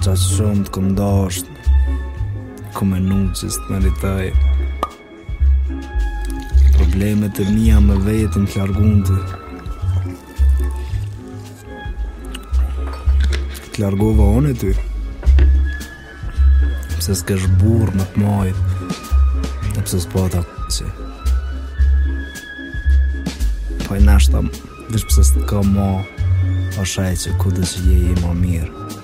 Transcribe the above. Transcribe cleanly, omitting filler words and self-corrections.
qa shumë të këndasht, ku menu që s'të meritoj. Problemet e mija me vetën të largunte. Të largova unë e ty. Pse s'kesh burë më të majt, e pse s'pata që. Po i nashtam, vish pse s'të ka ma, o shaj që ku dhe që je i ma mirë.